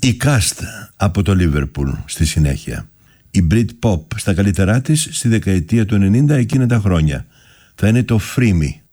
Η Cast από το Liverpool στη συνέχεια. Η Britpop στα καλύτερά της στη δεκαετία του 90 εκείνα τα χρόνια. Θα είναι το Free Me.